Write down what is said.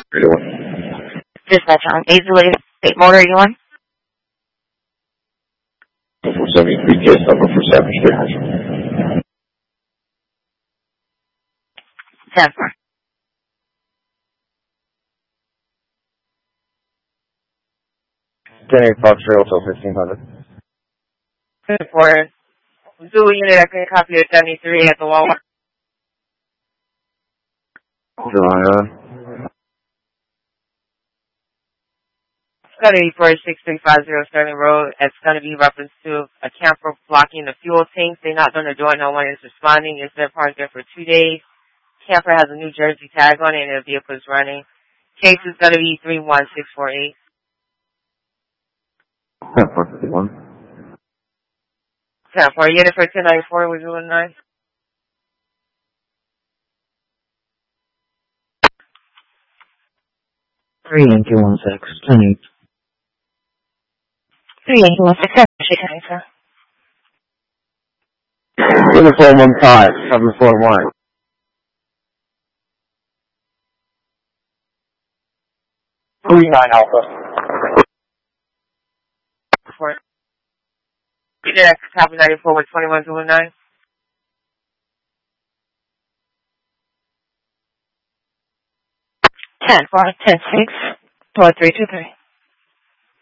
Dispatch on Azalea State Motor, you on? 473 case number for Savage Street. 10 4. Ten 8 Fox Trail till 1500. 4. Zulu unit, I can copy of 73 at the Walmart. It's going to be for 6350 Sterling Road. It's going to be reference to a camper blocking the fuel tanks. They're not going to do it. No one is responding. It's been parked there for 2 days. Camper has a New Jersey tag on it and the vehicle is running. Case is going to be 31648. 10-451. 10 4. Unit for 1094 with 09. 3-216, 10-8. 3816, Uniform 15741. 39 Alpha. 4. Unit at copy 94 with 2109. 10 4 10 6 4323.